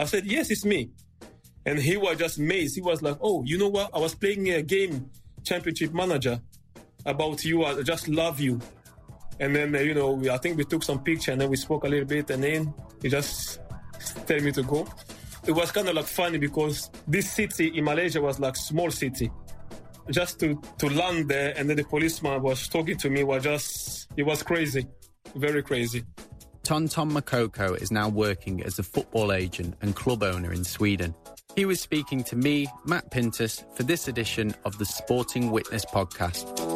I said, yes, it's me. And he was just amazed. He was like, oh, you know what? I was playing a game, Championship Manager, about you. I just love you. And then, I think we took some picture and then we spoke a little bit and then he just told me to go. It was kind of like funny because this city in Malaysia was like small city. Just to land there and then the policeman was talking to me it was crazy. Very crazy. Tonton Makoko is now working as a football agent and club owner in Sweden. He was speaking to me, Matt Pintus, for this edition of the Sporting Witness podcast.